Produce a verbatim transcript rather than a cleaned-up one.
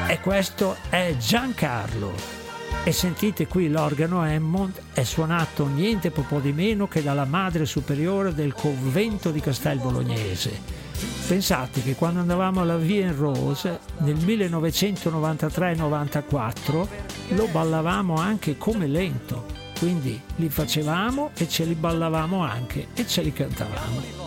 E questo è Giancarlo. E sentite qui l'organo Hammond è suonato niente po' di meno che dalla madre superiore del convento di Castel Bolognese. Pensate che quando andavamo alla Vie Rose nel millenovecentonovantatré novantaquattro lo ballavamo anche come lento, quindi li facevamo e ce li ballavamo anche e ce li cantavamo.